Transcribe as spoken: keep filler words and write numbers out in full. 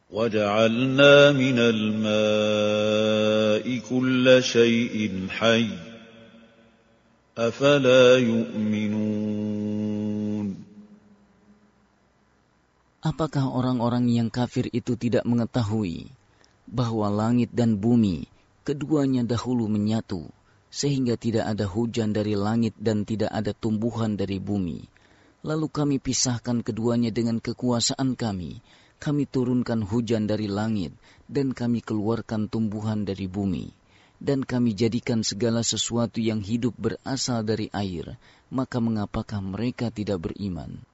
وَجَعَلْنَا مِنَ الْمَاءِ كُلَّ شَيْءٍ حَيٍّ أَفَلَا يُؤْمِنُونَ. Apakah orang-orang yang kafir itu tidak mengetahui bahwa langit dan bumi keduanya dahulu menyatu, sehingga tidak ada hujan dari langit dan tidak ada tumbuhan dari bumi. Lalu kami pisahkan keduanya dengan kekuasaan kami. Kami turunkan hujan dari langit dan kami keluarkan tumbuhan dari bumi. Dan kami jadikan segala sesuatu yang hidup berasal dari air. Maka mengapakah mereka tidak beriman?